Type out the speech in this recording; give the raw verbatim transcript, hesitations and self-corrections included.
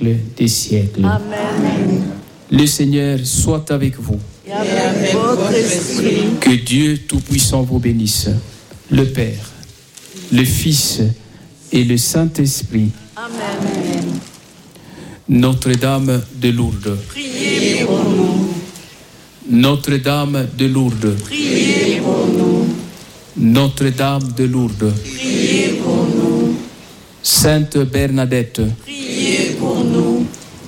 siècles des siècles. Amen. Le Seigneur soit avec vous. Et avec votre esprit. Que Dieu Tout-Puissant vous bénisse, le Père, le Fils et le Saint-Esprit. Amen. Notre-Dame de Lourdes. Priez pour nous. Notre-Dame de Lourdes. Priez pour nous. Notre-Dame de Lourdes. Priez pour nous. Sainte Bernadette. Priez